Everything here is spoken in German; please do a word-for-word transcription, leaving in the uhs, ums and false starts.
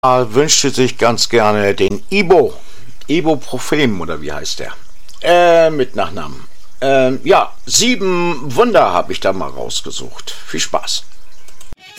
wünschte sich ganz gerne den Ibo. Ibuprofen oder wie heißt der? Äh, mit Nachnamen. Ähm, ja, sieben Wunder habe ich da mal rausgesucht. Viel Spaß.